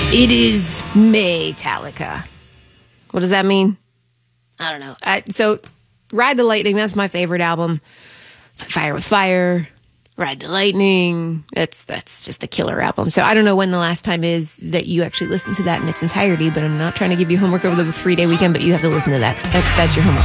It is Metallica. What does that mean? I don't know. So, Ride the Lightning, that's my favorite album. Fire with Fire, Ride the Lightning. That's just a killer album. So, I don't know when the last time is that you actually listened to that in its entirety, but I'm not trying to give you homework over the 3-day weekend, but you have to listen to that. That's your homework.